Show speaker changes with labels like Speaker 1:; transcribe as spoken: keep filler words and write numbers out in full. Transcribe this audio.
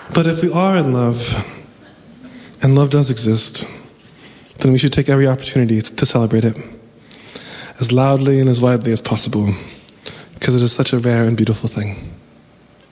Speaker 1: But if we are in love, and love does exist, then we should take every opportunity to celebrate it as loudly and as widely as possible, because it is such a rare and beautiful thing.